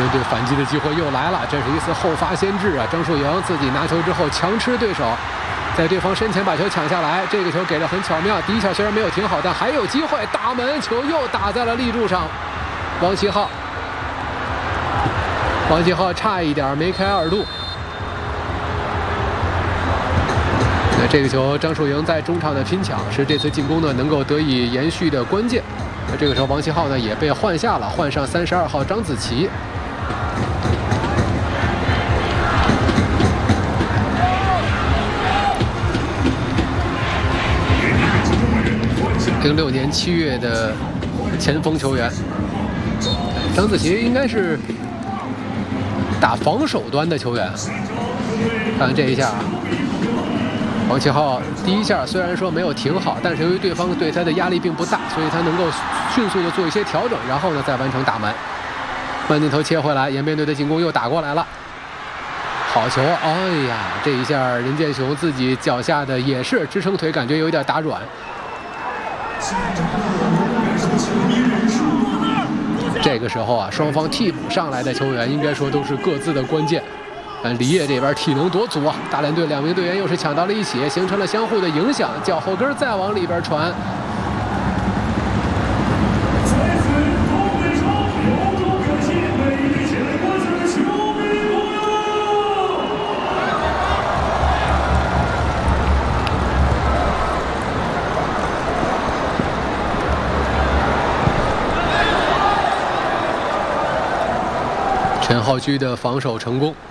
边队反击的机会又来了，这是一次后发先至啊！张树莹自己拿球之后强吃对手，在对方身前把球抢下来，这个球给的很巧妙。第一脚虽然没有停好，但还有机会，大门球又打在了立柱上。王启浩差一点梅开二度。那这个球，张树莹在中场的拼抢是这次进攻呢能够得以延续的关键。那这个时候，王启浩呢也被换下了，换上32号张子琪。06年7月的前锋球员，张子琪应该是打防守端的球员。看这一下，王启浩第一下虽然说没有停好，但是由于对方对他的压力并不大，所以他能够迅速的做一些调整，然后呢再完成打门。慢镜头切回来，延边队的进攻又打过来了，好球！哎呀，这一下任建雄自己脚下的也是支撑腿，感觉有点打软。这个时候啊，双方替补上来的球员应该说都是各自的关键。李烨这边体能多足啊！大连队2名队员又是抢到了一起，形成了相互的影响，脚后跟再往里边传。陈浩居的防守成功。